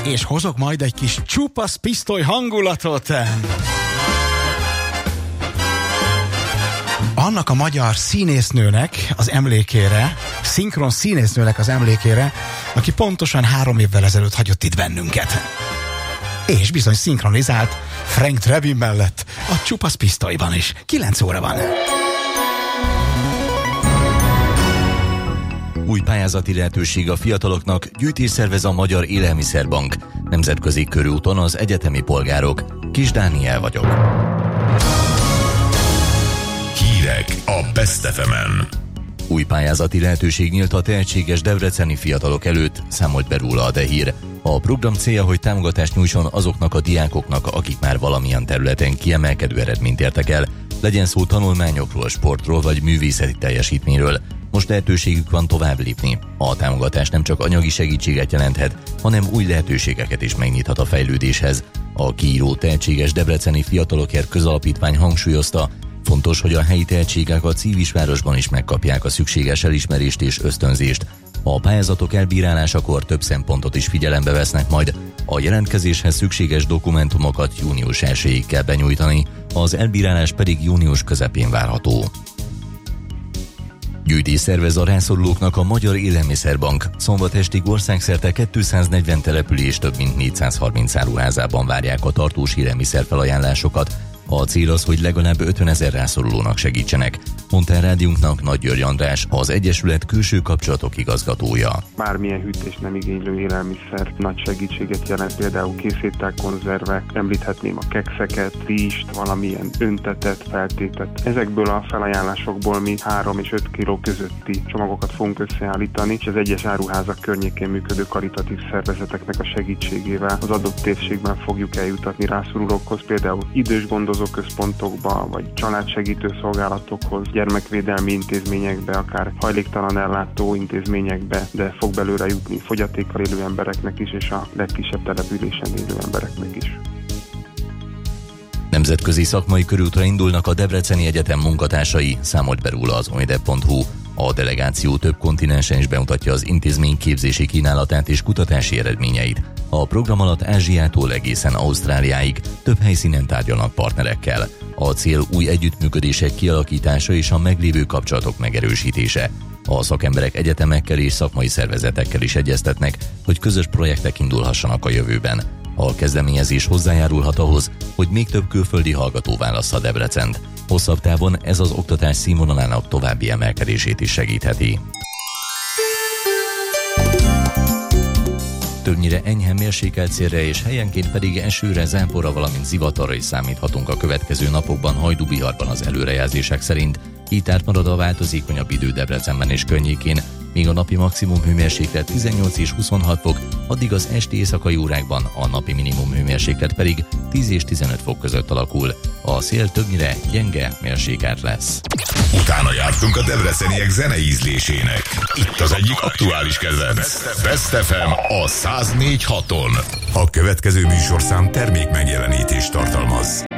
és hozok majd egy kis csupasz pisztoly hangulatot. Annak a magyar színésznőnek az emlékére, szinkron színésznőnek az emlékére, aki pontosan 3 évvel ezelőtt hagyott itt bennünket. És bizony szinkronizált Frank Drebin mellett a csupasz pisztolyban is. 9 óra van. Új pályázati lehetőség a fiataloknak, gyűjtés szervez a Magyar Élelmiszerbank. Nemzetközi körúton az egyetemi polgárok. Kis Dániel vagyok. Hírek a Best FM-en. Új pályázati lehetőség nyílt a tehetséges debreceni fiatalok előtt, számolt be róla a Dehír. A program célja, hogy támogatást nyújtson azoknak a diákoknak, akik már valamilyen területen kiemelkedő eredményt értek el, legyen szó tanulmányokról, sportról vagy művészeti teljesítményről. Most lehetőségük van tovább lépni. A támogatás nem csak anyagi segítséget jelenthet, hanem új lehetőségeket is megnyithat a fejlődéshez. A kiíró Tehetséges Debreceni Fiatalokért Közalapítvány hangsúlyozta, fontos, hogy a helyi tehetségek a Civisvárosban is megkapják a szükséges elismerést és ösztönzést. A pályázatok elbírálásakor több szempontot is figyelembe vesznek majd. A jelentkezéshez szükséges dokumentumokat június 1-ig kell benyújtani, az elbírálás pedig június közepén várható. Gyűjtés szervez a rászorulóknak a Magyar Élelmiszerbank. Szombat estig országszerte 240 település több mint 430 áruházában várják a tartós élelmiszerfelajánlásokat. A cél az, hogy legalább 50 000 rászorulónak segítsenek, mondta rádiónknak Nagy György András, az Egyesület külső kapcsolatok igazgatója. Bármilyen hűtés nem igénylő élelmiszer nagy segítséget jelent, például készételkonzervek, említhetném a kekszeket, rizst, valamilyen öntetett, feltétet. Ezekből a felajánlásokból mi 3 és 5 kg közötti csomagokat fogunk összeállítani, és az egyes áruházak környékén működő karitatív szervezeteknek a segítségével az adott térségben fogjuk eljutatni rászorulókhoz, például idős gondozóközpontokba, vagy családsegítő szolgálatokhoz, gyermekvédelmi intézményekbe, akár hajléktalan ellátó intézményekbe, de fog belőle jutni fogyatékkal élő embereknek is, és a legkisebb településen élő embereknek is. Nemzetközi szakmai körútra indulnak a Debreceni Egyetem munkatársai, számolt be róla az oideb.hu. A delegáció több kontinensen is bemutatja az intézmény képzési kínálatát és kutatási eredményeit. A program alatt Ázsiától egészen Ausztráliáig több helyszínen tárgyalnak partnerekkel. A cél új együttműködések kialakítása és a meglévő kapcsolatok megerősítése. A szakemberek egyetemekkel és szakmai szervezetekkel is egyeztetnek, hogy közös projektek indulhassanak a jövőben. A kezdeményezés hozzájárulhat ahhoz, hogy még több külföldi hallgató válassza Debrecent. Hosszabb távon ez az oktatás színvonalának további emelkedését is segítheti. Többnyire enyhe mérsékelt szélre és helyenként pedig esőre, záporra, valamint zivatarra is számíthatunk a következő napokban Hajdú-Biharban az előrejelzések szerint. Így átmarad a változékonyabb idő Debrecenben és környékén, míg a napi maximum hőmérséklet 18 és 26 fok, addig az esti éjszakai órákban a napi minimum hőmérséklet pedig 10 és 15 fok között alakul. A szél többnyire gyenge, mérsékelt lesz. Utána jártunk a debreceniek zenei ízlésének. Itt az egyik aktuális kedvenc. Best FM a 104.6-on. A következő műsorszám termék megjelenítést tartalmaz.